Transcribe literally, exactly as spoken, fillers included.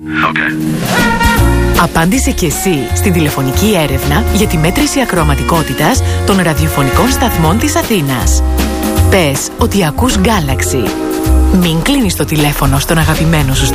Okay. Απάντησε και εσύ στην τηλεφωνική έρευνα για τη μέτρηση ακροαματικότητας των ραδιοφωνικών σταθμών της Αθήνας. Πες ότι ακούς Galaxy. Μην κλείνεις το τηλέφωνο στον αγαπημένο σου